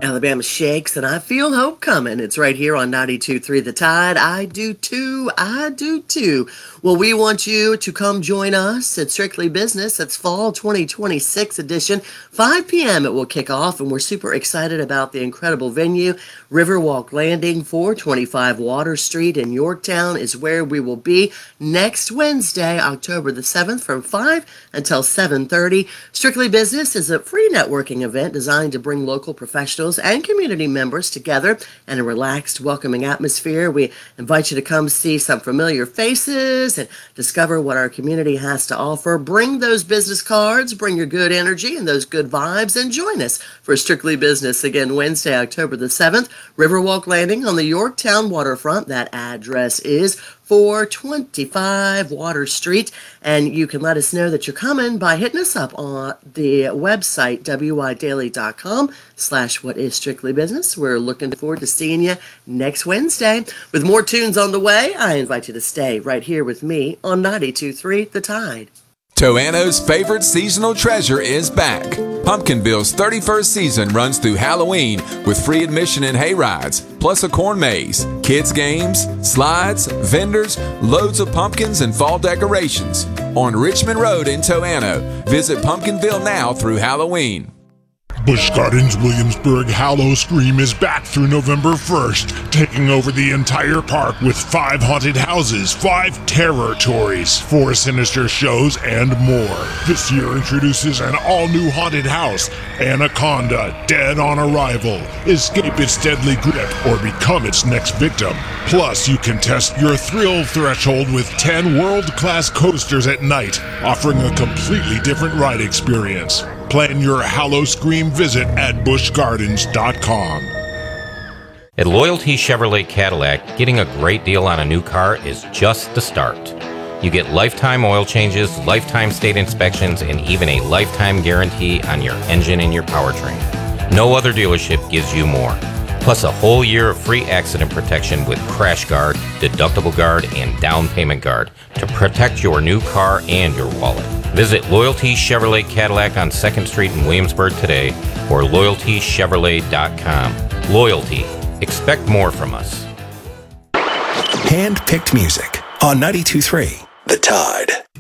Alabama shakes, and I feel hope coming. It's right here on 92.3 The Tide. I do too. I do too. Well, we want you to come join us at Strictly Business. It's Fall 2026 edition. 5 p.m. it will kick off, and we're super excited about the incredible venue. Riverwalk Landing, 425 Water Street in Yorktown is where we will be next Wednesday, October the 7th from 5 until 7:30. Strictly Business is a free networking event designed to bring local professionals and community members together in a relaxed, welcoming atmosphere. We invite you to come see some familiar faces and discover what our community has to offer. Bring those business cards, bring your good energy and those good vibes, and join us for Strictly Business again Wednesday, October the 7th, Riverwalk Landing on the Yorktown waterfront. That address is 425 Water Street, and you can let us know that you're coming by hitting us up on the website widaily.com/whatisstrictlybusiness. We're looking forward to seeing you next Wednesday. With more tunes on the way, I invite you to stay right here with me on 92.3 The Tide. Toano's favorite seasonal treasure is back. Pumpkinville's 31st season runs through Halloween with free admission and hay rides, plus a corn maze, kids games, slides, vendors, loads of pumpkins and fall decorations. On Richmond Road in Toano, visit Pumpkinville now through Halloween. Busch Gardens Williamsburg Howl-O-Scream is back through November 1st, taking over the entire park with 5 haunted houses, 5 terror toys, 4 sinister shows, and more. This year introduces an all-new haunted house, Anaconda, Dead on Arrival. Escape its deadly grip or become its next victim. Plus, you can test your thrill threshold with 10 world-class coasters at night, offering a completely different ride experience. Plan your Howl-O-Scream visit at buschgardens.com. At Loyalty Chevrolet Cadillac, getting a great deal on a new car is just the start. You get lifetime oil changes, lifetime state inspections, and even a lifetime guarantee on your engine and your powertrain. No other dealership gives you more. Plus a whole year of free accident protection with Crash Guard, Deductible Guard, and Down Payment Guard to protect your new car and your wallet. Visit Loyalty Chevrolet Cadillac on 2nd Street in Williamsburg today or loyaltychevrolet.com. Loyalty. Expect more from us. Hand-picked music on 92.3 The Tide.